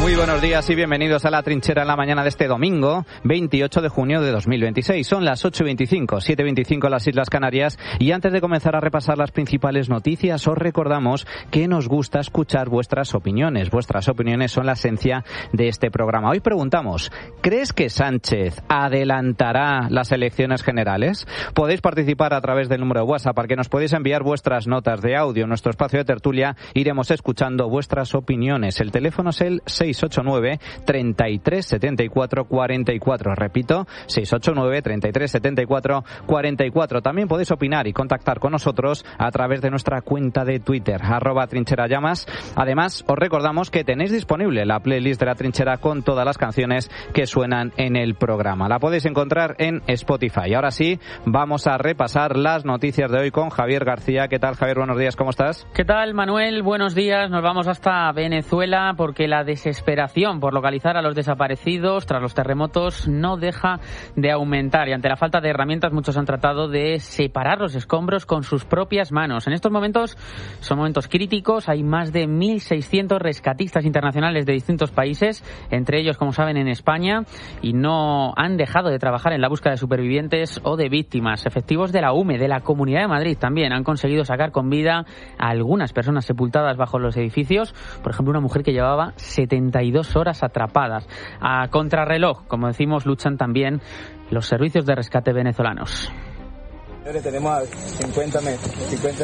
Muy buenos días y bienvenidos a La Trinchera en la mañana de este domingo, 28 de junio de 2026. Son las 8:25, 7:25 en las Islas Canarias, y antes de comenzar a repasar las principales noticias, os recordamos que nos gusta escuchar vuestras opiniones. Vuestras opiniones son la esencia de este programa. Hoy preguntamos, ¿crees que Sánchez adelantará las elecciones generales? Podéis participar a través del número de WhatsApp al que nos podéis enviar vuestras notas de audio. En nuestro espacio de tertulia iremos escuchando vuestras opiniones. El teléfono es el 689 33 74 44. Repito, 689 33 74 44. También podéis opinar y contactar con nosotros a través de nuestra cuenta de Twitter, @trincherallamas. Además, os recordamos que tenéis disponible la playlist de La Trinchera con todas las canciones que suenan en el programa. La podéis encontrar en Spotify. Ahora sí, vamos a repasar las noticias de hoy con Javier García. ¿Qué tal, Javier? Buenos días, ¿cómo estás? ¿Qué tal, Manuel? Buenos días. Nos vamos hasta Venezuela porque la desesperación por localizar a los desaparecidos tras los terremotos no deja de aumentar, y ante la falta de herramientas muchos han tratado de separar los escombros con sus propias manos. En estos momentos son momentos críticos. Hay más de 1.600 rescatistas internacionales de distintos países, entre ellos, como saben, en España, y no han dejado de trabajar en la búsqueda de supervivientes o de víctimas. Efectivos de la UME, de la Comunidad de Madrid, también han conseguido sacar con vida a algunas personas sepultadas bajo los edificios. Por ejemplo, una mujer que llevaba 72 horas atrapadas. A contrarreloj, como decimos, luchan también los servicios de rescate venezolanos. Tenemos a 50 metros. 50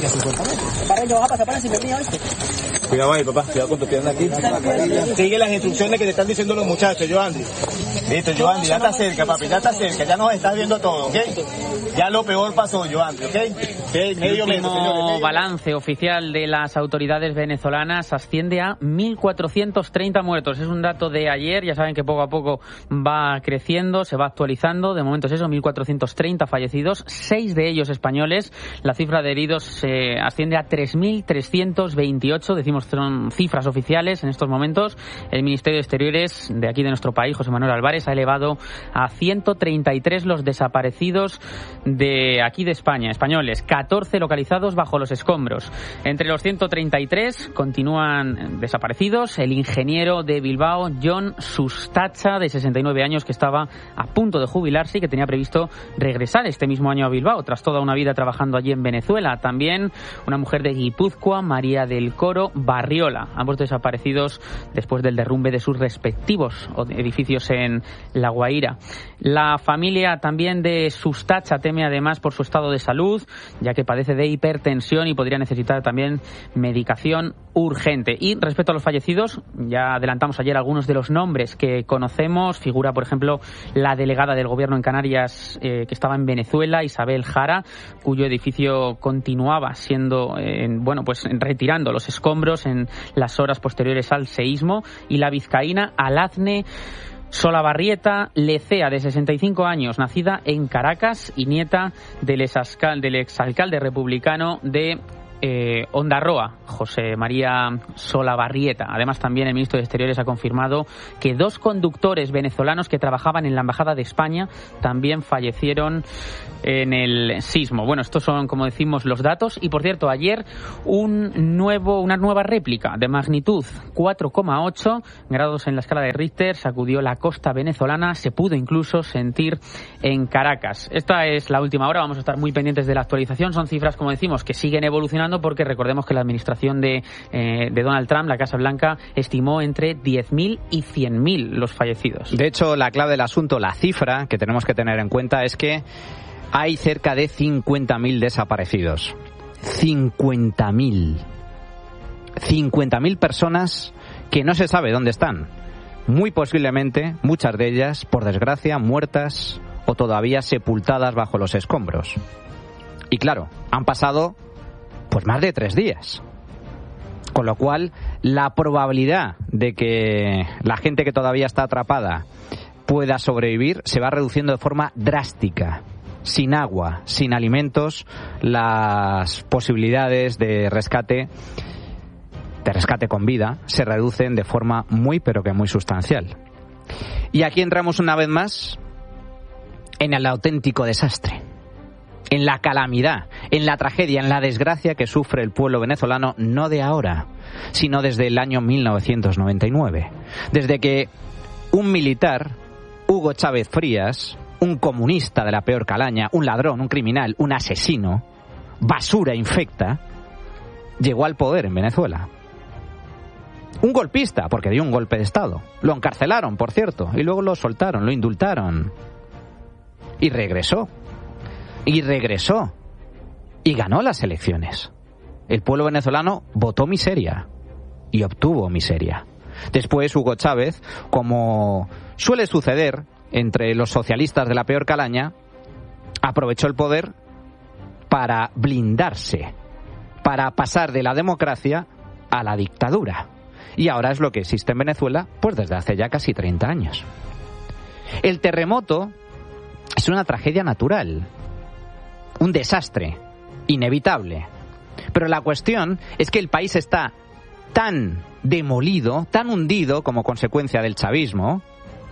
metros. Cuidado ahí, papá. Cuidado con tu pierna aquí. Sigue las instrucciones que te están diciendo los muchachos, Joandri. Listo, Joandri, ya está cerca, papi. Ya está cerca. Ya nos estás viendo todo, ¿ok? Ya lo peor pasó, Joandri, ¿ok? El último balance oficial de las autoridades venezolanas asciende a 1.430 muertos. Es un dato de ayer. Ya saben que poco a poco va creciendo, se va actualizando. De momento es eso, 1.430 fallecidos, 6 de ellos españoles. La cifra de heridos asciende a 3.328. Decimos, son cifras oficiales en estos momentos. El Ministerio de Exteriores de aquí de nuestro país, José Manuel Álvarez, ha elevado a 133 los desaparecidos de aquí de España, españoles, 14 localizados bajo los escombros. Entre los 133 continúan desaparecidos el ingeniero de Bilbao, Jon Sustacha, de 69 años, que estaba a punto de jubilarse y que tenía previsto regresar este mismo año a Bilbao, tras toda una vida trabajando allí en Venezuela. También una mujer de Guipúzcoa, María del Coro Barriola, ambos desaparecidos después del derrumbe de sus respectivos edificios en La Guaira. La familia también de Sustacha teme además por su estado de salud, ya que padece de hipertensión y podría necesitar también medicación urgente. Y respecto a los fallecidos, ya adelantamos ayer algunos de los nombres que conocemos. Figura, por ejemplo, la delegada del gobierno en Canarias que estaba en Venezuela, Isabel Jara, cuyo edificio continuaba siendo, retirando los escombros en las horas posteriores al seísmo. Y la vizcaína Alazne Solabarrieta Lecea, de 65 años, nacida en Caracas y nieta del exalcalde republicano de Ondarroa, José María Solabarrieta. Además, también el ministro de Exteriores ha confirmado que 2 conductores venezolanos que trabajaban en la Embajada de España también fallecieron en el sismo. Bueno, estos son, como decimos, los datos. Y, por cierto, ayer una nueva réplica de magnitud 4,8 grados en la escala de Richter sacudió la costa venezolana. Se pudo incluso sentir en Caracas. Esta es la última hora. Vamos a estar muy pendientes de la actualización. Son cifras, como decimos, que siguen evolucionando, porque recordemos que la administración de Donald Trump, la Casa Blanca, estimó entre 10.000 y 100.000 los fallecidos. De hecho, la clave del asunto, la cifra que tenemos que tener en cuenta, es que hay cerca de 50.000 desaparecidos. 50.000. 50.000 personas que no se sabe dónde están. Muy posiblemente, muchas de ellas, por desgracia, muertas o todavía sepultadas bajo los escombros. Y claro, han pasado pues más de 3 días. Con lo cual, la probabilidad de que la gente que todavía está atrapada pueda sobrevivir se va reduciendo de forma drástica. Sin agua, sin alimentos, las posibilidades de rescate con vida se reducen de forma muy, pero que muy sustancial. Y aquí entramos una vez más en el auténtico desastre, en la calamidad, en la tragedia, en la desgracia que sufre el pueblo venezolano, no de ahora, sino desde el año 1999. Desde que un militar, Hugo Chávez Frías, un comunista de la peor calaña, un ladrón, un criminal, un asesino, basura infecta, llegó al poder en Venezuela. Un golpista, porque dio un golpe de Estado. Lo encarcelaron, por cierto, y luego lo soltaron, lo indultaron. Y regresó. Y regresó. Y ganó las elecciones. El pueblo venezolano votó miseria. Y obtuvo miseria. Después Hugo Chávez, como suele suceder entre los socialistas de la peor calaña, aprovechó el poder para blindarse, para pasar de la democracia a la dictadura. Y ahora es lo que existe en Venezuela, pues desde hace ya casi 30 años. El terremoto es una tragedia natural, un desastre inevitable. Pero la cuestión es que el país está tan demolido, tan hundido como consecuencia del chavismo,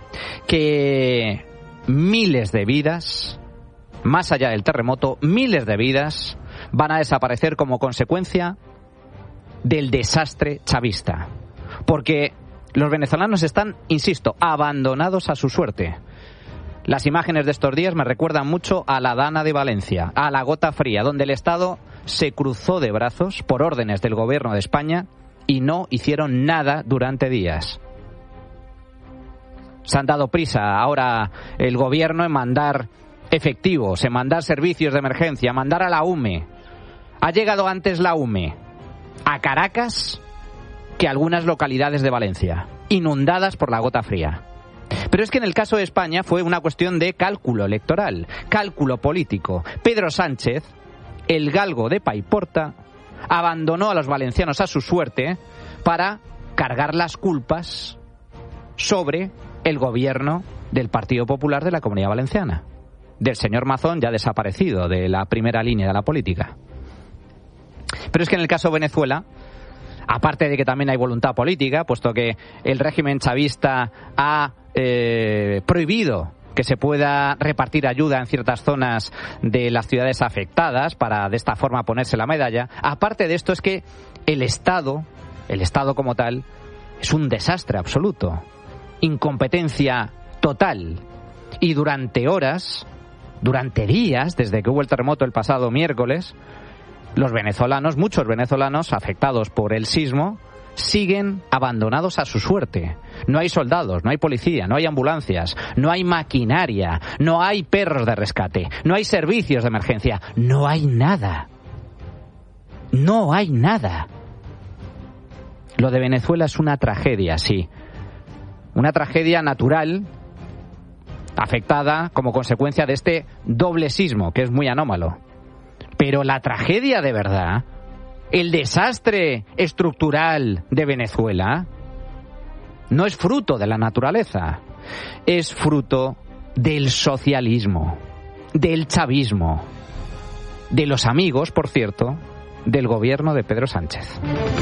que miles de vidas, más allá del terremoto, miles de vidas van a desaparecer como consecuencia del desastre chavista. Porque los venezolanos están, insisto, abandonados a su suerte. Las imágenes de estos días me recuerdan mucho a la Dana de Valencia, a la Gota Fría, donde el Estado se cruzó de brazos por órdenes del gobierno de España y no hicieron nada durante días. Se han dado prisa ahora el gobierno en mandar efectivos, en mandar servicios de emergencia, mandar a la UME. Ha llegado antes la UME a Caracas que algunas localidades de Valencia, inundadas por la Gota Fría. Pero es que en el caso de España fue una cuestión de cálculo electoral, cálculo político. Pedro Sánchez, el galgo de Paiporta, abandonó a los valencianos a su suerte para cargar las culpas sobre el gobierno del Partido Popular de la Comunidad Valenciana, del señor Mazón, ya desaparecido de la primera línea de la política. Pero es que en el caso de Venezuela, aparte de que también hay voluntad política, puesto que el régimen chavista ha prohibido que se pueda repartir ayuda en ciertas zonas de las ciudades afectadas para de esta forma ponerse la medalla. Aparte de esto es que el Estado como tal, es un desastre absoluto, incompetencia total. Y durante horas, durante días, desde que hubo el terremoto el pasado miércoles, los venezolanos, muchos venezolanos afectados por el sismo, siguen abandonados a su suerte. No hay soldados, no hay policía, no hay ambulancias, no hay maquinaria, no hay perros de rescate, no hay servicios de emergencia, no hay nada. No hay nada. Lo de Venezuela es una tragedia, sí. Una tragedia natural, afectada como consecuencia de este doble sismo, que es muy anómalo. Pero la tragedia de verdad, el desastre estructural de Venezuela, no es fruto de la naturaleza, es fruto del socialismo, del chavismo, de los amigos, por cierto, del gobierno de Pedro Sánchez.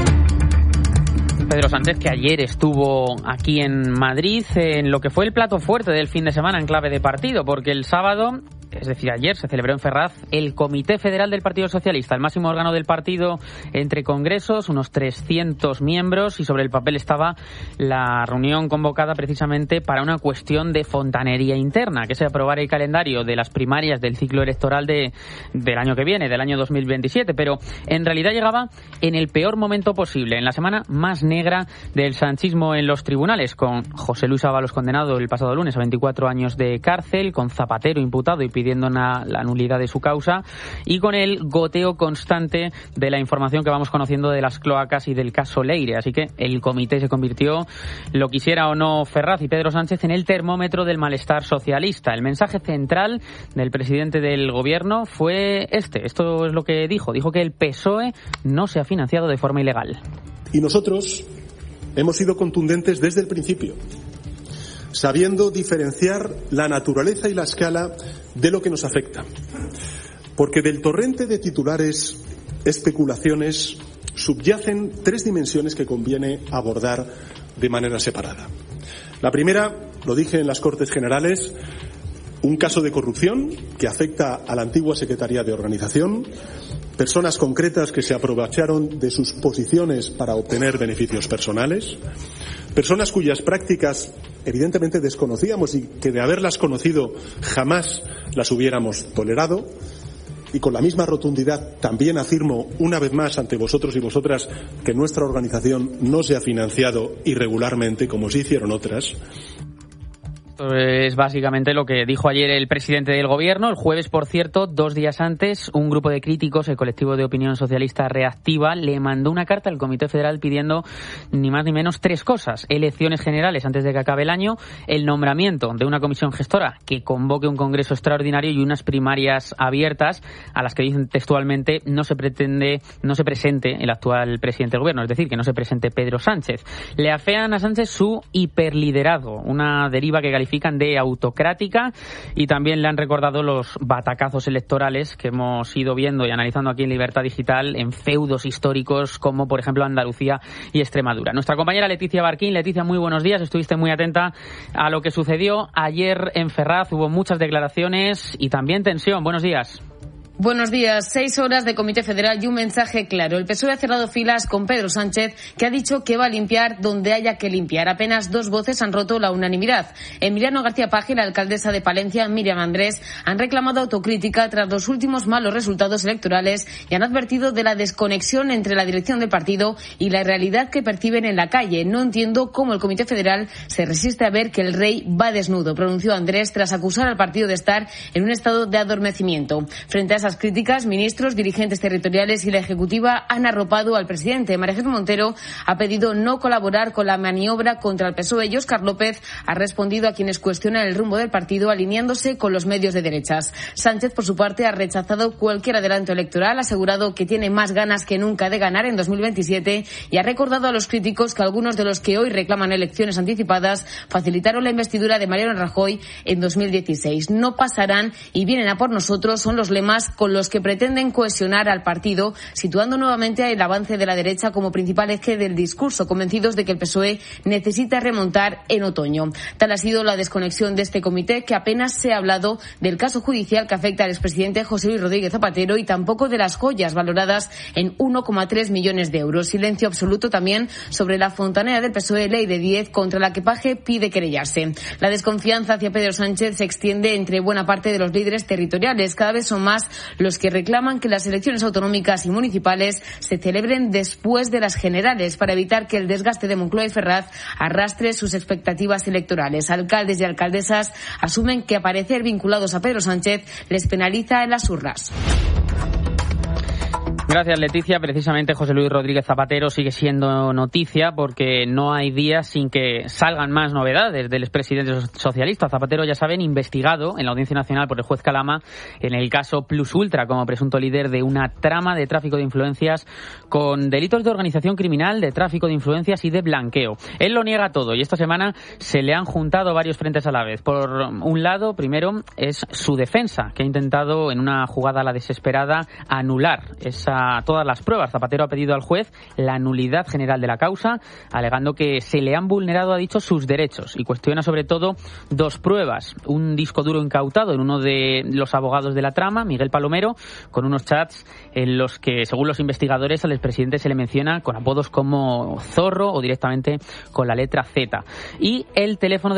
Pedro Sánchez, que ayer estuvo aquí en Madrid en lo que fue el plato fuerte del fin de semana en clave de partido, porque el sábado, es decir, ayer se celebró en Ferraz el Comité Federal del Partido Socialista, el máximo órgano del partido entre congresos, unos 300 miembros, y sobre el papel estaba la reunión convocada precisamente para una cuestión de fontanería interna, que es aprobar el calendario de las primarias del ciclo electoral del año que viene, del año 2027, pero en realidad llegaba en el peor momento posible, en la semana más negra del sanchismo en los tribunales, con José Luis Ábalos condenado el pasado lunes a 24 años de cárcel, con Zapatero imputado y pidiendo la nulidad de su causa, y con el goteo constante de la información que vamos conociendo de las cloacas y del caso Leire. Así que el comité se convirtió, lo quisiera o no Ferraz y Pedro Sánchez, en el termómetro del malestar socialista. El mensaje central del presidente del gobierno fue esto es lo que dijo que el PSOE no se ha financiado de forma ilegal. Y nosotros hemos sido contundentes desde el principio, sabiendo diferenciar la naturaleza y la escala de lo que nos afecta. Porque del torrente de titulares, especulaciones, subyacen tres dimensiones que conviene abordar de manera separada. La primera, lo dije en las Cortes Generales, Un caso de corrupción que afecta a la antigua Secretaría de Organización, personas concretas que se aprovecharon de sus posiciones para obtener beneficios personales, personas cuyas prácticas evidentemente desconocíamos y que de haberlas conocido jamás las hubiéramos tolerado. Y con la misma rotundidad también afirmo una vez más ante vosotros y vosotras que nuestra organización no se ha financiado irregularmente como sí hicieron otras. Es básicamente lo que dijo ayer el presidente del Gobierno. El jueves, por cierto, 2 días antes, un grupo de críticos, el colectivo de opinión socialista Reactiva, le mandó una carta al Comité Federal pidiendo ni más ni menos 3 cosas. Elecciones generales antes de que acabe el año, el nombramiento de una comisión gestora que convoque un congreso extraordinario y unas primarias abiertas a las que dicen textualmente no se presente el actual presidente del Gobierno, es decir, que no se presente Pedro Sánchez. Le afean a Sánchez su hiperliderazgo, una deriva que califican de autocrática, y también le han recordado los batacazos electorales que hemos ido viendo y analizando aquí en Libertad Digital en feudos históricos como por ejemplo Andalucía y Extremadura. Nuestra compañera Leticia Barquín. Leticia, muy buenos días. Estuviste muy atenta a lo que sucedió ayer en Ferraz. Hubo muchas declaraciones y también tensión. Buenos días. Buenos días. 6 horas de Comité Federal y un mensaje claro. El PSOE ha cerrado filas con Pedro Sánchez, que ha dicho que va a limpiar donde haya que limpiar. Apenas 2 voces han roto la unanimidad. Emiliano García Paje y la alcaldesa de Palencia, Míriam Andrés, han reclamado autocrítica tras los últimos malos resultados electorales y han advertido de la desconexión entre la dirección del partido y la realidad que perciben en la calle. No entiendo cómo el Comité Federal se resiste a ver que el rey va desnudo, pronunció Andrés tras acusar al partido de estar en un estado de adormecimiento. Frente a esas críticas, ministros, dirigentes territoriales y la Ejecutiva han arropado al presidente. María Jesús Montero ha pedido no colaborar con la maniobra contra el PSOE y Óscar López ha respondido a quienes cuestionan el rumbo del partido alineándose con los medios de derechas. Sánchez, por su parte, ha rechazado cualquier adelanto electoral, ha asegurado que tiene más ganas que nunca de ganar en 2027 y ha recordado a los críticos que algunos de los que hoy reclaman elecciones anticipadas facilitaron la investidura de Mariano Rajoy en 2016. No pasarán y vienen a por nosotros son los lemas con los que pretenden cohesionar al partido, situando nuevamente el avance de la derecha como principal eje del discurso, convencidos de que el PSOE necesita remontar en otoño. Tal ha sido la desconexión de este comité, que apenas se ha hablado del caso judicial que afecta al expresidente José Luis Rodríguez Zapatero y tampoco de las joyas valoradas en 1,3 millones de euros. Silencio absoluto también sobre la fontanera del PSOE, Ley de 10, contra la que Paje pide querellarse. La desconfianza hacia Pedro Sánchez se extiende entre buena parte de los líderes territoriales. Cada vez son más los que reclaman que las elecciones autonómicas y municipales se celebren después de las generales para evitar que el desgaste de Moncloa y Ferraz arrastre sus expectativas electorales. Alcaldes y alcaldesas asumen que aparecer vinculados a Pedro Sánchez les penaliza en las urnas. Gracias, Leticia. Precisamente José Luis Rodríguez Zapatero sigue siendo noticia porque no hay días sin que salgan más novedades del expresidente socialista. Zapatero, ya saben, investigado en la Audiencia Nacional por el juez Calama en el caso Plus Ultra como presunto líder de una trama de tráfico de influencias con delitos de organización criminal, de tráfico de influencias y de blanqueo. Él lo niega todo y esta semana se le han juntado varios frentes a la vez. Por un lado, primero, es su defensa, que ha intentado en una jugada a la desesperada anular todas las pruebas. Zapatero ha pedido al juez la nulidad general de la causa, alegando que se le han vulnerado, ha dicho, sus derechos, y cuestiona sobre todo 2 pruebas. Un disco duro incautado en uno de los abogados de la trama, Miguel Palomero, con unos chats en los que, según los investigadores, al expresidente se le menciona con apodos como Zorro o directamente con la letra Z. Y el teléfono